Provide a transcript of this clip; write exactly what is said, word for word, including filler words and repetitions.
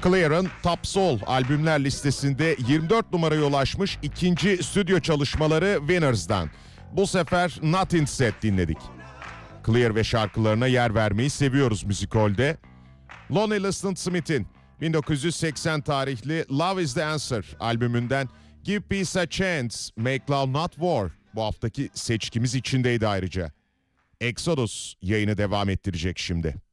Clear'ın Top Soul albümler listesinde yirmi dört numaraya ulaşmış ikinci stüdyo çalışmaları Winners'dan. Bu sefer Nothing Said dinledik. Clear ve şarkılarına yer vermeyi seviyoruz müzikolde. Lonnie Liston Smith'in bin dokuz yüz seksen tarihli Love is the Answer albümünden Give Peace a Chance, Make Love Not War bu haftaki seçkimiz içindeydi ayrıca. Exodus yayını devam ettirecek şimdi.